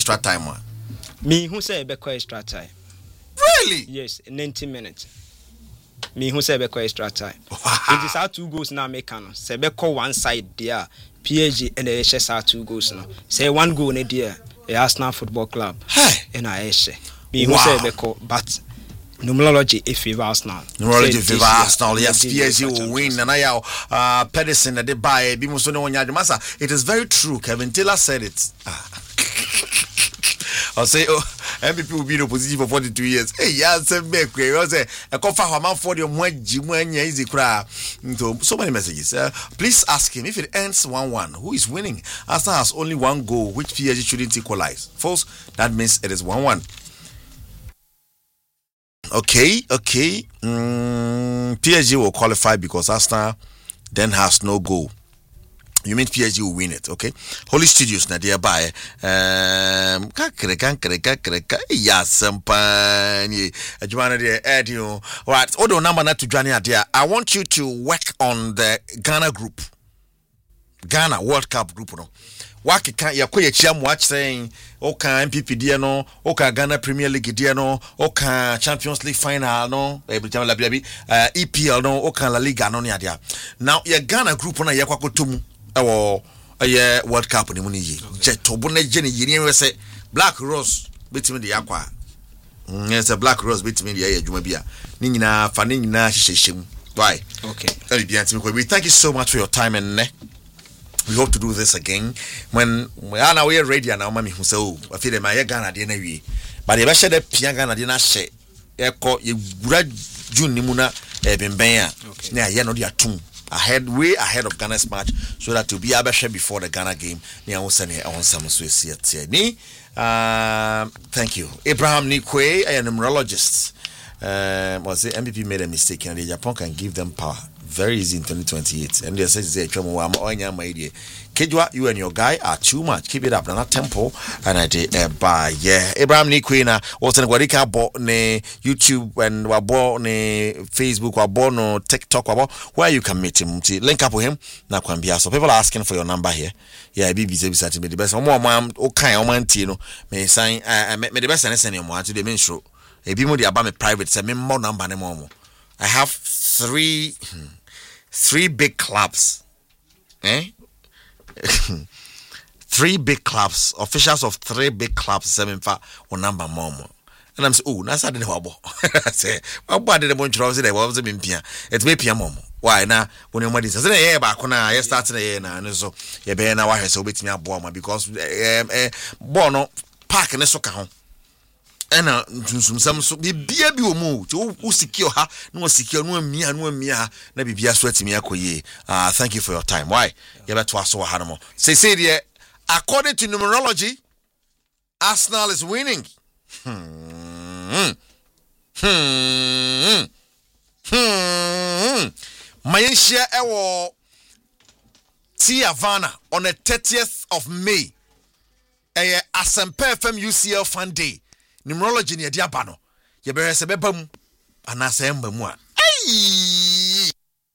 extra time one. Me who say be extra time. Really? Yes, 90 minutes. Me who say be extra time. It is our 2 goals now make no. Say be one side there. PSG and the HS are 2 goals now. Say 1 goal in there. The Arsenal Football Club. Hey. And I say. Me who say be but numerology if favor Arsenal. Numerology favor Arsenal. Yes, PSG will win. And I Pedersen that they buy Bimusono Onyadimasa. It is very true. Kevin Taylor said it. I'll say, oh, MVP will be in opposition for 42 years. Hey, yeah, same back. I say, I call for him for the one easy cry. So many messages. Please ask him if it ends 1-1. Who is winning? Arsenal has only 1 goal, which PSG shouldn't equalize. False. That means it is 1-1. Okay. PSG will qualify because Arsenal then has no goal. You mean PSG will win it, okay? Holy Studios na nearby. Right. Odo number na to join there. I want you to work on the Ghana group. Ghana World Cup group, no. Waki kan ya ko yechia watch saying oka MPP dia no, oka Ghana Premier League dia no, oka Champions League final no, EPL no, oka La Liga no dia. Now your Ghana group na ya kwakotum yeah, World Cup ni muni yi. Jetobone jeni yini we say Black Rose betimi de yakwa. Yes, a Black Rose betimi de ya adwuma bia. Ni nyina fa ni nyina hyehyem. Why? Okay. We thank you so much for your time and we hope to do this again when we are now ready and now mami hu say oh I feel my Ghana de na wi. But e be share the pia Ghana de na hye. E ko ye gura June ni mu na e benben a. Na ye no de atum. Way ahead of Ghana's match, so that to be able to share before the Ghana game. Thank you. Abraham Nikwe, a numerologist. Was the MVP made a mistake and the Japan can give them power. Very easy in 2028. And they say, Kejwa, you and your guy are too much. Keep it up. Na tempo. And I did bye. Yeah. Abraham Nikwena was in Guadica bought ne YouTube and wabo ne Facebook wabo no TikTok wabo where you can meet him. Link up with him. Na kwambia. So people are asking for your number here. Yeah, BBC to be the best. More man okay man tino. Me sign me the best and send him one to the main show. A bit more the about me private say me more number ne more. I have three big clubs. 3 big clubs, officials of 3 big clubs, 7 for one number more. And I'm saying, oh, that's how they wabo. I say, what bad did the bunch of they was in Pia? It's me Pia Momo. Why now? When your money says, yeah, back when I started the year now, and so you better now I so with me a bomber because Bono park in the soccer home. And some be baby will move to who secure her, no secure, no mia, maybe be a sweat me. Thank you for your time. Why? You better to so animal. Say, dear, according to numerology, Arsenal is winning. Malaysia Ewo Tiavana on the 30th of May. Asempe FM UCL Fan Day. Numerology ni dia ba no ye be se bebam anase emba mu a ai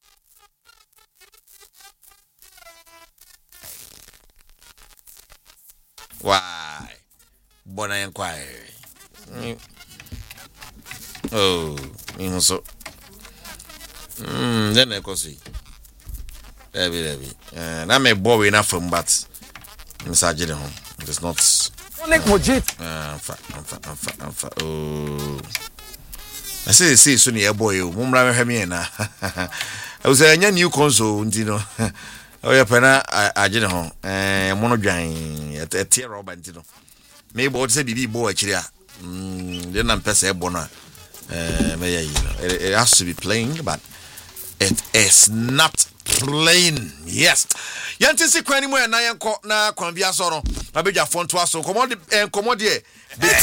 why bona enquire oh mi so then I go see Debbie na me boy we na from but message de home it is not I'm oh I say so near boy mumra hemi na I was a new console ntino oh ya pena agene ho mono dwan e tie roba ntino me bo say bibi bo akiri a then am pese ebo no it has to be playing but it is not playing. Yes. Yanti si kwani mo na yanko na kwanbia so no. Abeja fon to aso. Commode